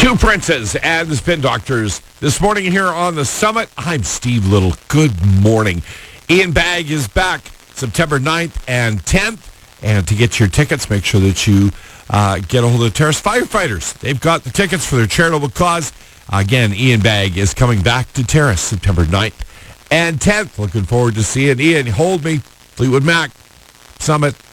Two Princes and the Spin Doctors this morning here on the Summit. I'm Steve Little. Good morning. Ian Bagg is back September 9th and 10th. And to get your tickets, make sure that you get a hold of the Terrace Firefighters. They've got the tickets for their charitable cause. Again, Ian Bagg is coming back to Terrace September 9th and 10th. Looking forward to seeing Ian. Hold me. Fleetwood Mac. Summit.